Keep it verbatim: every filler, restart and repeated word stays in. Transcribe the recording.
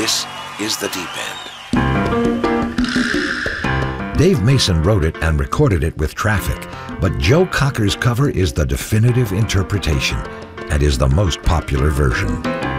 This is The Deep End. Dave Mason wrote it and recorded it with Traffic, but Joe Cocker's cover is the definitive interpretation and is the most popular version.